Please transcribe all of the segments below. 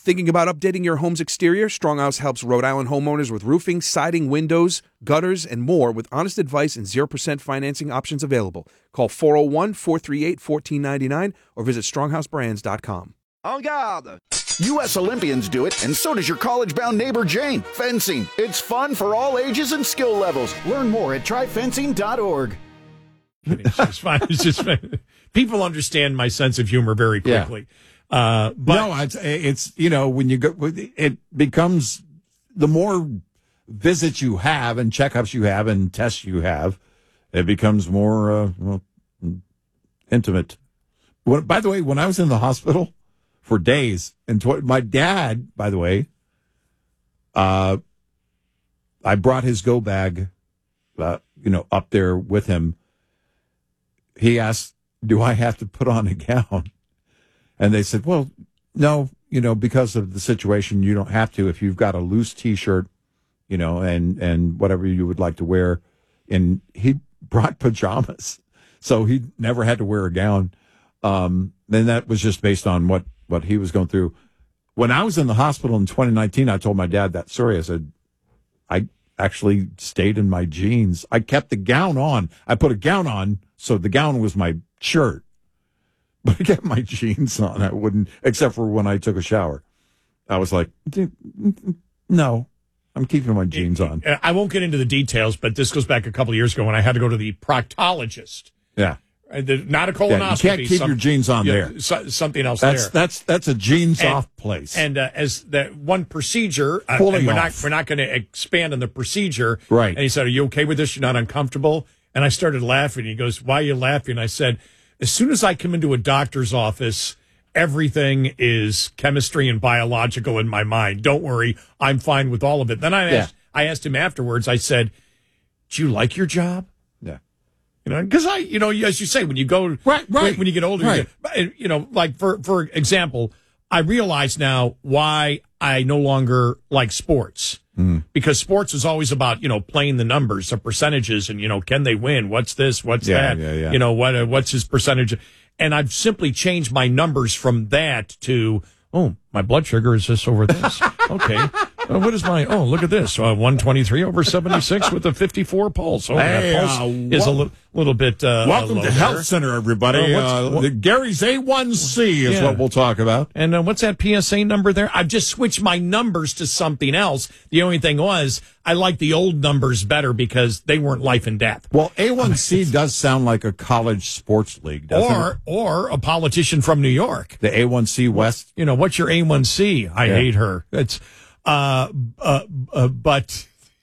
Thinking about updating your home's exterior? Stronghouse helps Rhode Island homeowners with roofing, siding, windows, gutters, and more with honest advice and 0% financing options available. Call 401-438-1499 or visit stronghouseBrands.com. En garde! U.S. Olympians do it, and so does your college-bound neighbor Jane. Fencing. It's fun for all ages and skill levels. Learn more at tryfencing.org. It's just fine. It's just fine. People understand my sense of humor very quickly. Yeah. But no, it's when you go, it becomes the more visits you have and checkups you have and tests you have, it becomes more intimate. By the way, when I was in the hospital for days, and my dad, by the way, I brought his go bag, up there with him. He asked, "Do I have to put on a gown?" And they said, "Well, no, because of the situation, you don't have to. If you've got a loose T-shirt, and whatever you would like to wear." And he brought pajamas, so he never had to wear a gown. And that was just based on what he was going through. When I was in the hospital in 2019, I told my dad that story. I said, I actually stayed in my jeans. I kept the gown on. I put a gown on, so the gown was my shirt. But I kept my jeans on. I wouldn't, except for when I took a shower. I was like, no, I'm keeping my jeans on. I won't get into the details, but this goes back a couple of years ago when I had to go to the proctologist. Yeah. Not a colonoscopy. You can't keep your jeans on there. Something else there. That's a jeans off and, place. And as that one procedure, and we're not going to expand on the procedure. Right. And he said, "Are you okay with this? You're not uncomfortable?" And I started laughing. He goes, "Why are you laughing?" I said, "As soon as I come into a doctor's office, everything is chemistry and biological in my mind. Don't worry, I'm fine with all of it." Then I asked him afterwards. I said, "Do you like your job?" Yeah. Because as you say, when you go, right. when you get older, right. Like for example, I realize now why I no longer like sports. Because sports is always about, playing the numbers, the percentages, and, can they win? What's this? What's that? Yeah. What's his percentage? And I've simply changed my numbers from that to, my blood sugar is this over this. Okay. What is look at this. 123 over 76 with a 54 pulse. That pulse is a little bit welcome low to Health Center, everybody. Gary's A1C is what we'll talk about. And what's that PSA number there? I've just switched my numbers to something else. The only thing was, I like the old numbers better because they weren't life and death. Well, A1C does sound like a college sports league, doesn't it? Or a politician from New York. The A1C West. What's your A1C? I hate her. It's but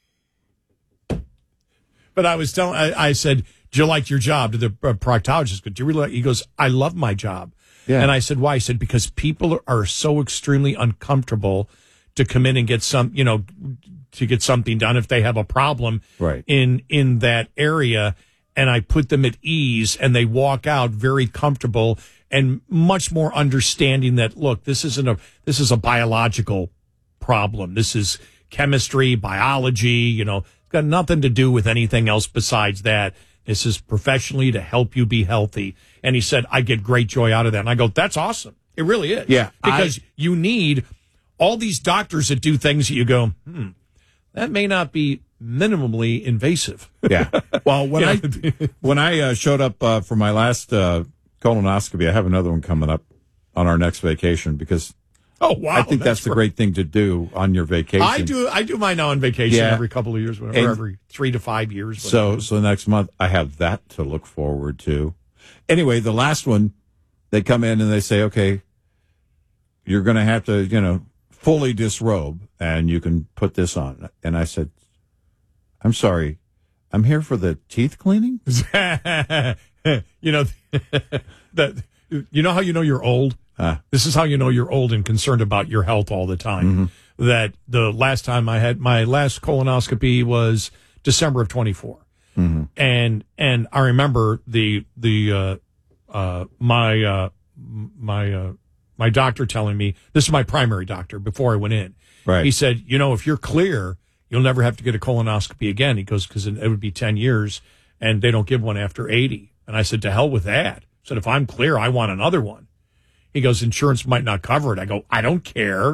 I was telling, I said, "Do you like your job?" To the proctologist. Do you really? He goes, "I love my job." Yeah. And I said, "Why?" He said, "Because people are so extremely uncomfortable to come in and get to get something done if they have a problem in that area, and I put them at ease, and they walk out very comfortable and much more understanding that, look, this is a biological problem. This is chemistry, biology, it's got nothing to do with anything else besides that. This is professionally to help you be healthy." And he said, "I get great joy out of that." And I go, "That's awesome. It really is." Yeah. Because you need all these doctors that do things that you go, that may not be minimally invasive. Yeah. Well, when I showed up for my last colonoscopy, I have another one coming up on our next vacation because oh wow! I think that's the great thing to do on your vacation. I do mine now on vacation every couple of years, or every 3 to 5 years. So next month I have that to look forward to. Anyway, the last one, they come in and they say, "Okay, you're going to have to, fully disrobe, and you can put this on." And I said, "I'm sorry, I'm here for the teeth cleaning." You know how you know you're old? This is how you know you're old and concerned about your health all the time. Mm-hmm. That the last time I had my last colonoscopy was December of 24. Mm-hmm. And I remember my doctor telling me, this is my primary doctor before I went in. Right. He said, if you're clear, you'll never have to get a colonoscopy again. He goes, because it would be 10 years and they don't give one after 80. And I said, to hell with that. I said, if I'm clear, I want another one. He goes, insurance might not cover it. I go, I don't care.